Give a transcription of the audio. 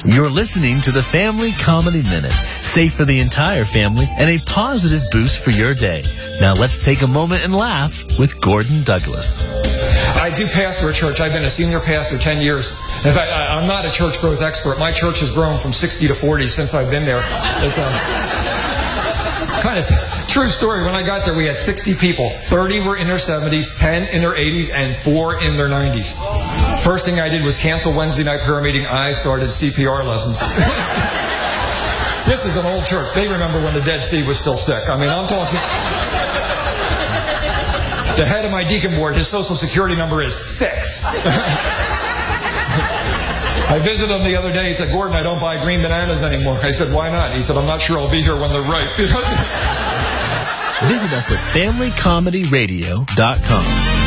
You're listening to the Family Comedy Minute. Safe for the entire family and a positive boost for your day. Now let's take a moment and laugh with Gordon Douglas. I do pastor a church. I've been a senior pastor 10 years. In fact, I'm not a church growth expert. My church has grown from 60 to 40 since I've been there. It's kind of true story. When I got there, we had 60 people. 30 were in their 70s, 10 in their 80s, and 4 in their 90s. First thing I did was cancel Wednesday night prayer meeting. I started CPR lessons. This is an old church. They remember when the Dead Sea was still sick. I mean, I'm talking... The head of my deacon board, his social security number is 6. I visited him the other day. He said, Gordon, I don't buy green bananas anymore. I said, why not? He said, I'm not sure I'll be here when they're ripe. Visit us at FamilyComedyRadio.com.